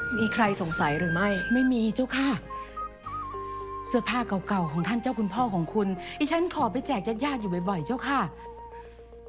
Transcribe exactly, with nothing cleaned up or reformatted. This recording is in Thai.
มีใครสงสัยหรือไม่ไม่มีเจ้าค่ะเสื้อผ้าเก่าๆของท่านเจ้าคุณพ่อของคุณดิฉันขอไปแจกญาติๆอยู่บ่อยๆเจ้าค่ะ